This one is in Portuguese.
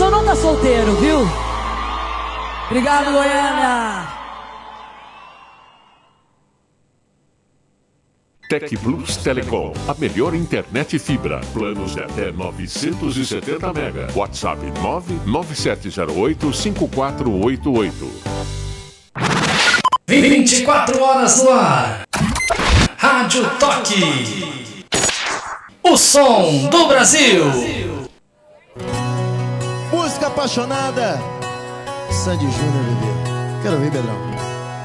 só não tá solteiro, viu? Obrigado, Goiânia. Tec Plus Telecom, a melhor internet fibra. Planos de até 970 mega. WhatsApp 997085488. 24 horas no ar. Rádio Toque. O som do Brasil. Música apaixonada. Sandy Júnior, bebê. Quero ver, Pedrão.